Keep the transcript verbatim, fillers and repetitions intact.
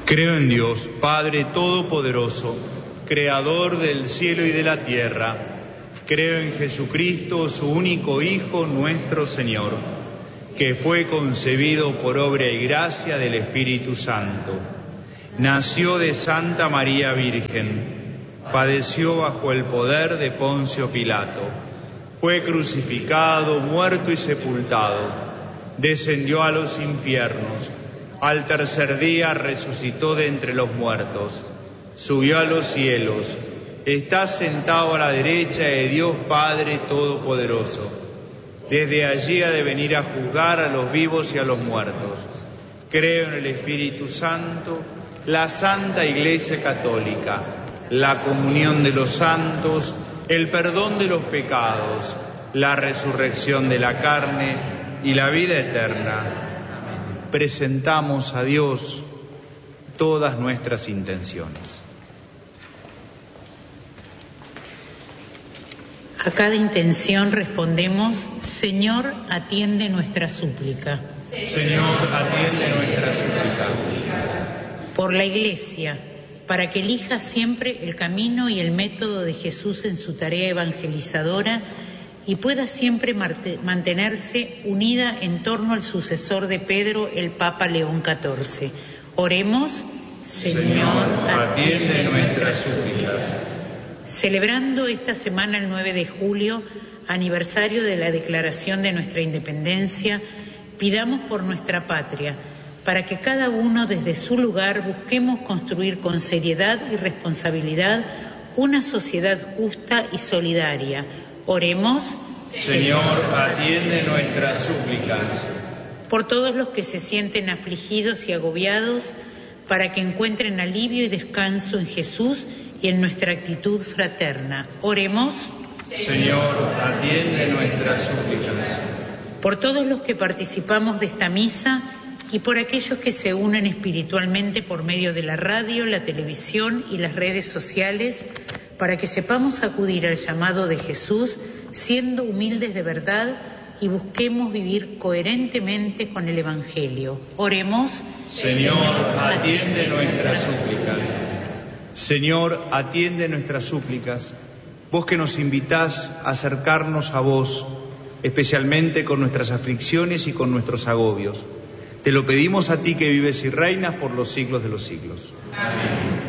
Creo en Dios, Padre Todopoderoso, Creador del cielo y de la tierra. Creo en Jesucristo, su único Hijo, nuestro Señor, que fue concebido por obra y gracia del Espíritu Santo. Nació de Santa María Virgen, padeció bajo el poder de Poncio Pilato, fue crucificado, muerto y sepultado, descendió a los infiernos. Al tercer día resucitó de entre los muertos, subió a los cielos, está sentado a la derecha de Dios Padre Todopoderoso. Desde allí ha de venir a juzgar a los vivos y a los muertos. Creo en el Espíritu Santo, la Santa Iglesia Católica, la comunión de los santos, el perdón de los pecados, la resurrección de la carne y la vida eterna. Presentamos a Dios todas nuestras intenciones. A cada intención respondemos: Señor, atiende nuestra súplica. Señor, atiende nuestra súplica. Por la Iglesia, para que elija siempre el camino y el método de Jesús en su tarea evangelizadora y pueda siempre mantenerse unida en torno al sucesor de Pedro, el Papa León catorce. Oremos. Señor, Señor atiende nuestras súplicas. Celebrando esta semana, el nueve de julio, aniversario de la declaración de nuestra independencia, pidamos por nuestra patria, para que cada uno desde su lugar busquemos construir con seriedad y responsabilidad una sociedad justa y solidaria. Oremos. Señor, atiende nuestras súplicas. Por todos los que se sienten afligidos y agobiados, para que encuentren alivio y descanso en Jesús y en nuestra actitud fraterna. Oremos. Señor, atiende nuestras súplicas. Por todos los que participamos de esta misa y por aquellos que se unen espiritualmente por medio de la radio, la televisión y las redes sociales, para que sepamos acudir al llamado de Jesús, siendo humildes de verdad y busquemos vivir coherentemente con el Evangelio. Oremos. Señor, atiende nuestras súplicas. Señor, atiende nuestras súplicas. Vos que nos invitás a acercarnos a vos, especialmente con nuestras aflicciones y con nuestros agobios. Te lo pedimos a ti que vives y reinas por los siglos de los siglos. Amén.